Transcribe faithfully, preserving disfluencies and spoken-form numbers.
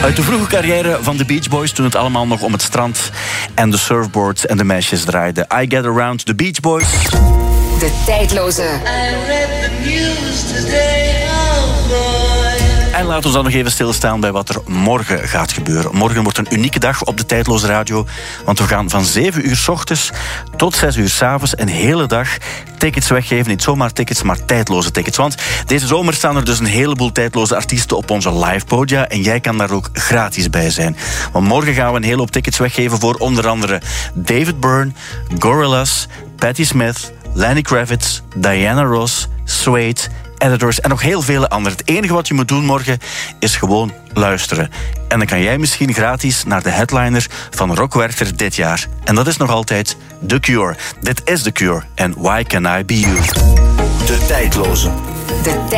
Uit de vroege carrière van de Beach Boys, toen het allemaal nog om het strand en de surfboards en de meisjes draaide. I Get Around, the Beach Boys. De tijdloze. I read the news today, oh boy. En laten we dan nog even stilstaan bij wat er morgen gaat gebeuren. Morgen wordt een unieke dag op de Tijdloze Radio. Want we gaan van zeven uur 's ochtends tot zes uur 's avonds een hele dag tickets weggeven. Niet zomaar tickets, maar tijdloze tickets. Want deze zomer staan er dus een heleboel tijdloze artiesten op onze live podia. En jij kan daar ook gratis bij zijn. Want morgen gaan we een hele hoop tickets weggeven voor onder andere David Byrne, Gorillaz, Patti Smith, Lenny Kravitz, Diana Ross, Suede, Editors en nog heel vele anderen. Het enige wat je moet doen morgen is gewoon luisteren. En dan kan jij misschien gratis naar de headliner van Rock Werchter dit jaar. En dat is nog altijd The Cure. Dit is The Cure en Why Can I Be You? De Tijdloze. De